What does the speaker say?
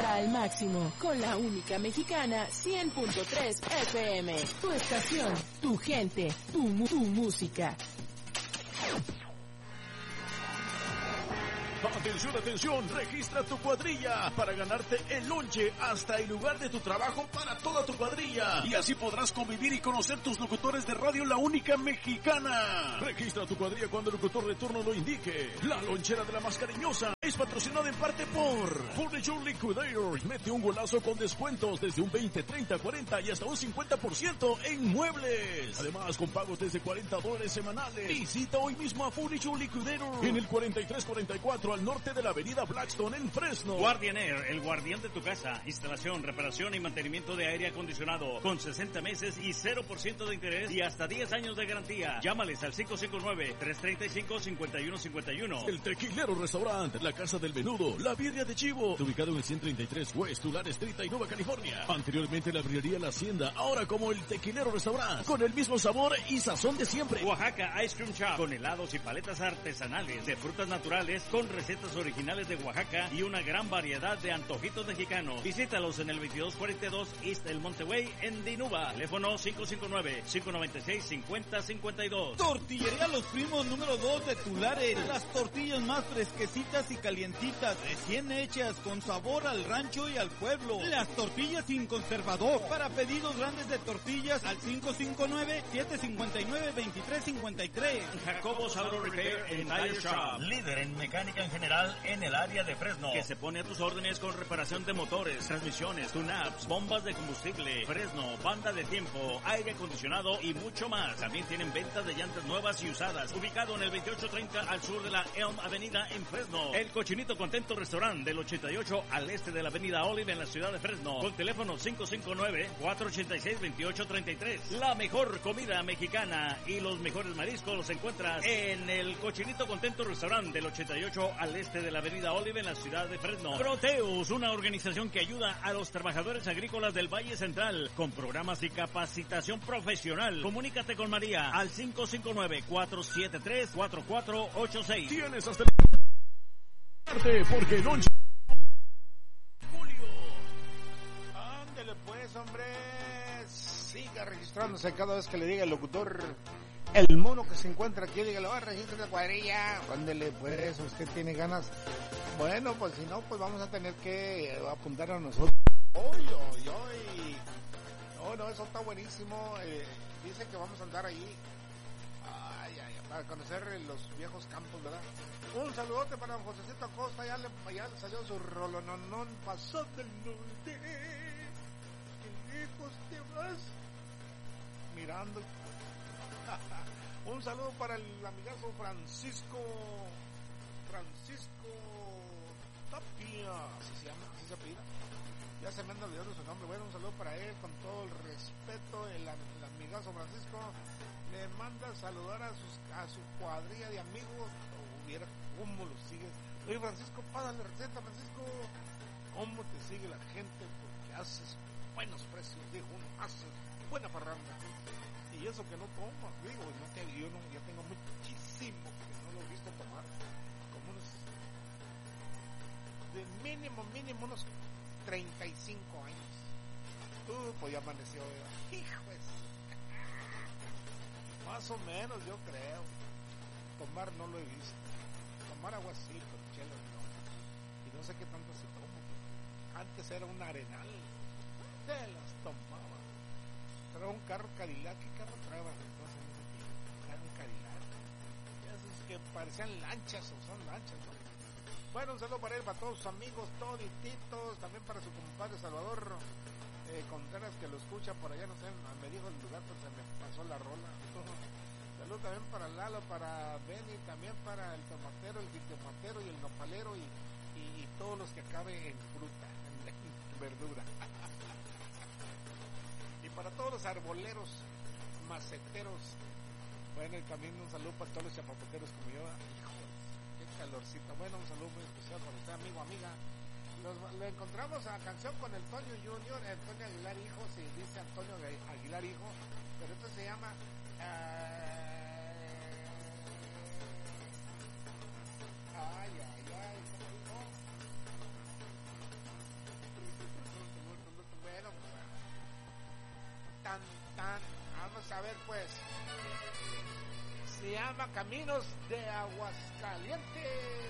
Vibra al máximo con la única mexicana 100.3 FM. Tu estación, tu gente, tu música. Atención, atención, registra tu cuadrilla para ganarte el lonche hasta el lugar de tu trabajo para toda tu cuadrilla. Y así podrás convivir y conocer tus locutores de radio La Única Mexicana. Registra tu cuadrilla cuando el locutor de turno lo indique. La lonchera de la más cariñosa es patrocinada en parte por Furniture Liquidators. Mete un golazo con descuentos desde un 20, 30, 40 y hasta un 50% en muebles. Además, con pagos desde $40 semanales. Visita hoy mismo a Furniture Liquidators en el 4344 al norte de la avenida Blackstone en Fresno. Guardian Air, el guardián de tu casa. Instalación, reparación y mantenimiento de aire acondicionado con 60 meses y 0% de interés y hasta 10 años de garantía. Llámales al 559-335-5151. El Tequilero Restaurant, la casa del menudo, la birria de chivo, ubicado en el 133 West Tulare Street, Nueva California. Anteriormente la birrería La Hacienda, ahora como el Tequilero Restaurant, con el mismo sabor y sazón de siempre. Oaxaca Ice Cream Shop, con helados y paletas artesanales de frutas naturales con recetas originales de Oaxaca y una gran variedad de antojitos mexicanos. Visítalos en el 2242 East El Monteway en Dinuba. Teléfono 559-596-5052. Tortillería Los Primos número 2 de Tulare. Las tortillas más fresquecitas y calientitas, recién hechas, con sabor al rancho y al pueblo. Las tortillas sin conservador. Para pedidos grandes de tortillas al 559-759-2353. Jacobos Auto Repair and Tire Shop, líder en mecánica en general en el área de Fresno, que se pone a tus órdenes con reparación de motores, transmisiones, tune-ups, bombas de combustible. Fresno, banda de tiempo, aire acondicionado y mucho más. También tienen ventas de llantas nuevas y usadas. Ubicado en el 2830 al sur de la Elm Avenida en Fresno. El Cochinito Contento Restaurant del 88 al este de la Avenida Olive en la ciudad de Fresno. Con teléfono 559-486-2833. La mejor comida mexicana y los mejores mariscos los encuentras en el Cochinito Contento Restaurant del 88 al este de la Avenida Olive en la ciudad de Fresno. Proteus, una organización que ayuda a los trabajadores agrícolas del Valle Central con programas y capacitación profesional. Comunícate con María al 559-473-4486. Tienes hasta el porque lonche Julio. Ándele pues, hombre, siga registrándose cada vez que le diga el locutor. El mono que se encuentra aquí, dígalo, registre la cuadrilla. Ándele pues, usted tiene ganas. Bueno, pues si no, pues vamos a tener que apuntar a nosotros. ¡Oy! No, eso está buenísimo. Dice que vamos a andar ahí. Ay, para conocer los viejos campos, ¿verdad? Un saludote para don Josecito Acosta. Ya le salió su rolononón. Pasó del norte. Qué lejos te vas. Mirando. Un saludo para el amigazo Francisco Tapia, así se llama, así se apellida. Ya se me anda olvidando su nombre. Bueno, un saludo para él, con todo el respeto. El amigazo Francisco le manda saludar a su cuadrilla de amigos. Viera cómo lo sigue. Oye, Francisco, pásale receta, Francisco. ¿Cómo te sigue la gente? Porque haces buenos precios, dijo uno, haces buena parranda. Y eso que no tomo, digo, yo tengo muchísimo que no lo he visto tomar, como unos, de mínimo unos 35 años. Pues ya amaneció, hijo de... Más o menos, yo creo. Tomar no lo he visto. Tomar agua sí, pero chela no. Y no sé qué tanto se toma. Antes era un arenal. Se las tomaba. Pero un carro Cadillac, ¿qué carro traeba entonces en ese tiempo? Era un Cadillac. Esos que parecían lanchas o son lanchas, ¿no? Bueno, un saludo para él, para todos sus amigos, todititos, también para su compadre Salvador Contreras, que lo escucha por allá, no sé, me dijo el lugar, pero se me pasó la rola. Saludo también para Lalo, para Benny, también para el tomatero, el jitomatero y el nopalero y todos los que acaben en fruta, en verdura. Y para todos los arboleros, maceteros, bueno, y también un saludo para todos los chapapoteros como yo. Híjole, qué calorcito. Bueno, un saludo muy especial para usted, amigo, amiga. Lo encontramos a canción con el Toño Junior, Antonio Aguilar Hijo, se dice Antonio Aguilar Hijo, pero esto se llama Vamos a ver pues. Se llama Caminos de Aguascalientes.